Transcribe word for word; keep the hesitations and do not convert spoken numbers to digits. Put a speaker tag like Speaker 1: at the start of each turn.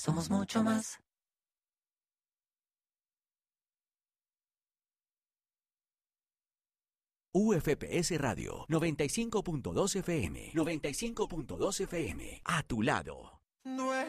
Speaker 1: somos mucho más.
Speaker 2: U F P S Radio noventa y cinco punto dos F M, noventa y cinco punto dos F M, a tu lado.
Speaker 3: No es